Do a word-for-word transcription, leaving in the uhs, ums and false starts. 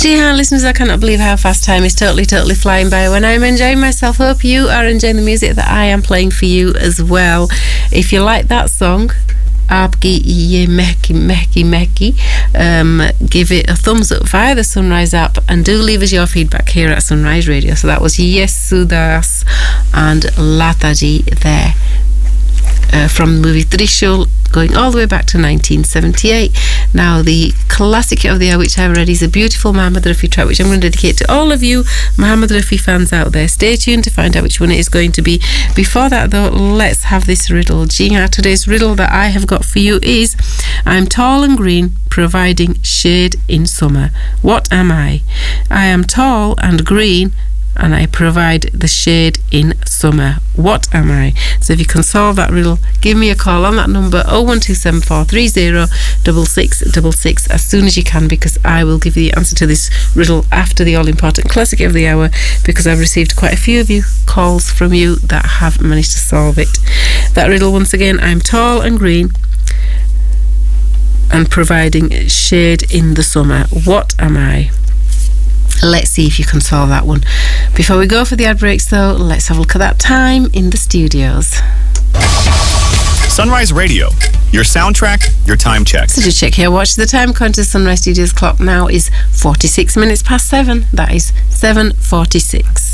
Dear listeners, I cannot believe how fast time is totally, totally flying by when I'm enjoying myself. Hope you are enjoying the music that I am playing for you as well. If you like that song, Aapki Ye Meki Meki Meki, um, give it a thumbs up via the Sunrise app and do leave us your feedback here at Sunrise Radio. So that was Yesudas and Lataji there. Uh, from the movie Trishul, going all the way back to nineteen seventy-eight. Now the classic of the year, which I've read, is a beautiful Mohammed Rafi track, which I'm going to dedicate to all of you Mohammed Rafi fans out there. Stay tuned to find out which one it is going to be. Before that though, let's have this riddle. Jinga, today's riddle that I have got for you is: I'm tall and green, providing shade in summer. What am I? I am tall and green, and I provide the shade in summer. What am I? So if you can solve that riddle, give me a call on that number oh one two seven four three oh six six six six as soon as you can, because I will give you the answer to this riddle after the all-important classic of the hour, because I've received quite a few of you calls from you that have managed to solve it. That riddle once again: I'm tall and green and providing shade in the summer. What am I? Let's see if you can solve that one. Before we go for the ad breaks though, let's have a look at that time in the studios. Sunrise Radio, your soundtrack, your time check. So just check here, watch the time contest. Sunrise Studios clock now is forty-six minutes past seven. That is seven forty-six.